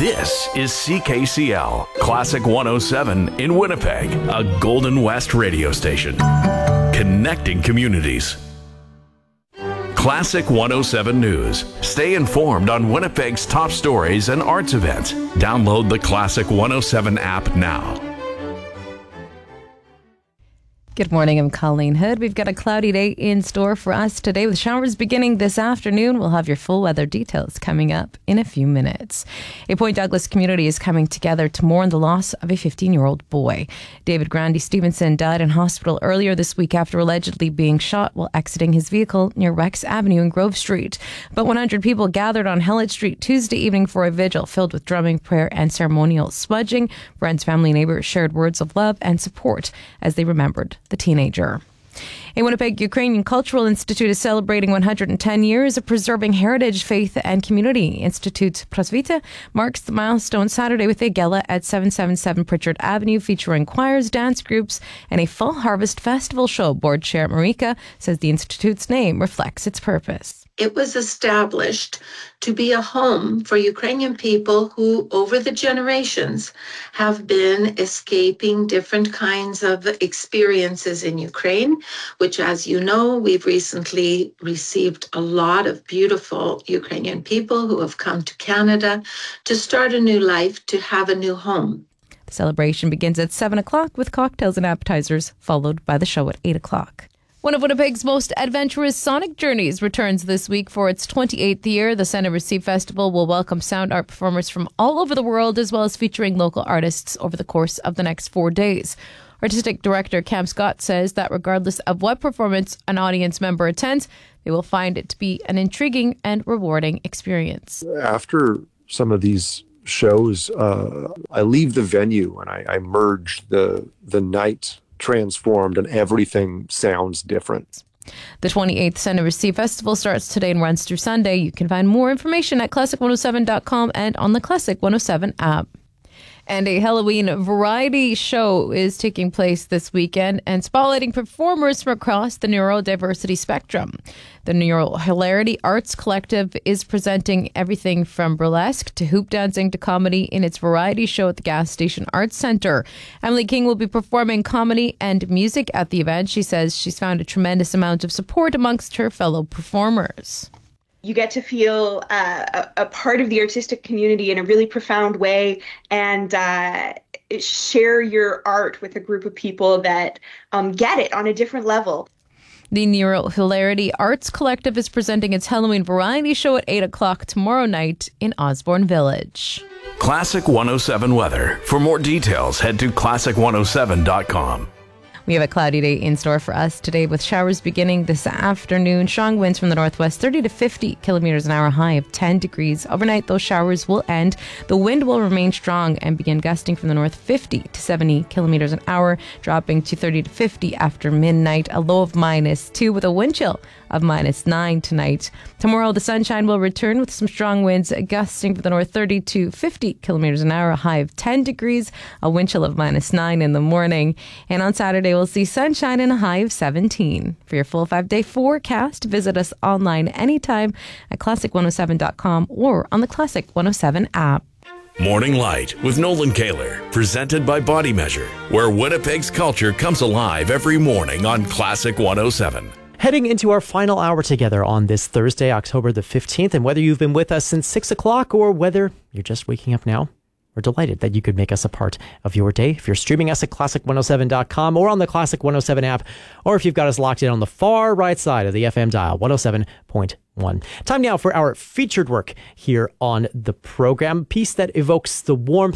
This is CKCL, Classic 107 in Winnipeg, a Golden West radio station. Connecting communities. Classic 107 News. Stay informed on Winnipeg's top stories and arts events. Download the Classic 107 app now. Good morning, I'm Colleen Hood. We've got a cloudy day in store for us today with showers beginning this afternoon. We'll have your full weather details coming up in a few minutes. A Point Douglas community is coming together to mourn the loss of a 15-year-old boy. David Grandy Stevenson died in hospital earlier this week after allegedly being shot while exiting his vehicle near Rex Avenue and Grove Street. About 100 people gathered on Hellett Street Tuesday evening for a vigil filled with drumming, prayer and ceremonial smudging. Friends, family, and neighbors shared words of love and support as they remembered the teenager. A Winnipeg Ukrainian Cultural Institute is celebrating 110 years of preserving heritage, faith and community. Institute Prosvita marks the milestone Saturday with a gala at 777 Pritchard Avenue featuring choirs, dance groups and a Fall Harvest Festival show. Board Chair Marika says the Institute's name reflects its purpose. It was established to be a home for Ukrainian people who, over the generations, have been escaping different kinds of experiences in Ukraine, which, as you know, we've recently received a lot of beautiful Ukrainian people who have come to Canada to start a new life, to have a new home. The celebration begins at 7 o'clock with cocktails and appetizers, followed by the show at 8 o'clock. One of Winnipeg's most adventurous Sonic Journeys returns this week for its 28th year. The Center Receive Festival will welcome sound art performers from all over the world, as well as featuring local artists over the course of the next 4 days. Artistic Director Cam Scott says that regardless of what performance an audience member attends, they will find it to be an intriguing and rewarding experience. After some of these shows, I leave the venue and I merge the night transformed and everything sounds different. The 28th Center Receive Festival starts today and runs through Sunday. You can find more information at classic107.com and on the Classic 107 app. And a Halloween variety show is taking place this weekend and spotlighting performers from across the neurodiversity spectrum. The Neurohilarity Arts Collective is presenting everything from burlesque to hoop dancing to comedy in its variety show at the Gas Station Arts Centre. Emily King will be performing comedy and music at the event. She says she's found a tremendous amount of support amongst her fellow performers. You get to feel a part of the artistic community in a really profound way and share your art with a group of people that get it on a different level. The Neurohilarity Arts Collective is presenting its Halloween variety show at 8 o'clock tomorrow night in Osborne Village. Classic 107 weather. For more details, head to classic107.com. We have a cloudy day in store for us today with showers beginning this afternoon. Strong winds from the northwest, 30 to 50 kilometers an hour, high of 10 degrees. Overnight, those showers will end. The wind will remain strong and begin gusting from the north, 50 to 70 kilometers an hour, dropping to 30 to 50 after midnight. A low of -2 with a wind chill of -9 tonight. Tomorrow, the sunshine will return with some strong winds gusting from the north, 30 to 50 kilometers an hour, a high of 10 degrees, a wind chill of -9 in the morning. And on Saturday, we'll see sunshine and a high of 17. For your full 5-day forecast, visit us online anytime at classic107.com or on the Classic 107 app. Morning Light with Nolan Kaler, presented by Body Measure, where Winnipeg's culture comes alive every morning on Classic 107. Heading into our final hour together on this Thursday, October the 15th, and whether you've been with us since 6 o'clock or whether you're just waking up now, we're delighted that you could make us a part of your day. If you're streaming us at classic107.com or on the Classic 107 app, or if you've got us locked in on the far right side of the FM dial, 107.1. Time now for our featured work here on the program. A piece that evokes the warmth